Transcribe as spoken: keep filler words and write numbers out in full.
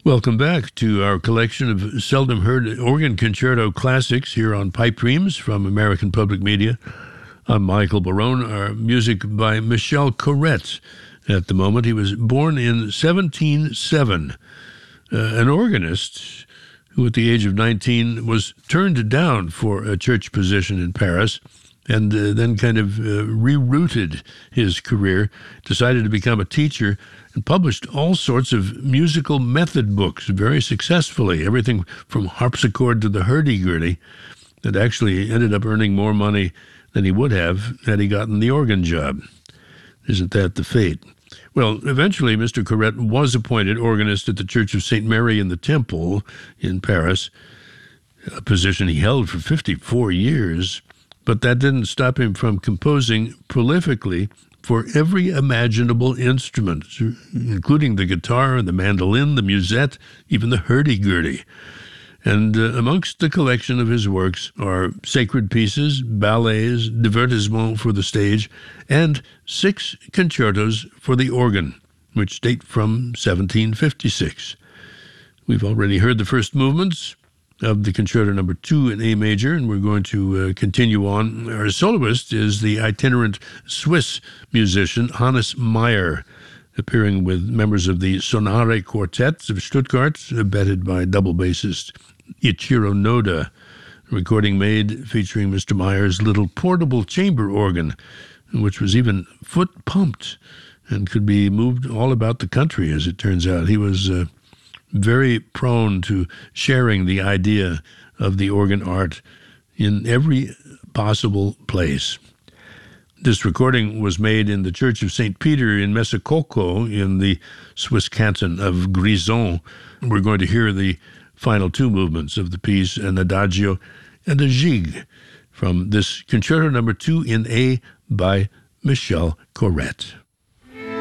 Welcome back to our collection of seldom heard organ concerto classics here on Pipe Dreams from American Public Media. I'm Michael Barone. Our music by Michel Corrette at the moment. He was born in seventeen oh seven, uh, an organist who at the age of nineteen was turned down for a church position in Paris and uh, then kind of uh, rerouted his career, decided to become a teacher, and published all sorts of musical method books very successfully, everything from harpsichord to the hurdy-gurdy, that actually ended up earning more money than he would have had he gotten the organ job. Isn't that the fate? Well, eventually Mister Corrette was appointed organist at the Church of Saint Mary in the Temple in Paris, a position he held for fifty-four years, but that didn't stop him from composing prolifically for every imaginable instrument, including the guitar, the mandolin, the musette, even the hurdy-gurdy. And uh, amongst the collection of his works are sacred pieces, ballets, divertissements for the stage, and six concertos for the organ, which date from seventeen fifty-six. We've already heard the first movements of the Concerto Number Two in A major, and we're going to uh, continue on. Our soloist is the itinerant Swiss musician Hannes Meyer, appearing with members of the Sonare Quartet of Stuttgart, abetted by double bassist Ichiro Noda. A recording made featuring Mister Meyer's little portable chamber organ, which was even foot-pumped and could be moved all about the country, as it turns out. He was uh, very prone to sharing the idea of the organ art in every possible place. This recording was made in the Church of Saint Peter in Messakoko in the Swiss canton of Grisons. We're going to hear the final two movements of the piece, an adagio and a gigue, from this Concerto Number Two in A by Michel Corrette.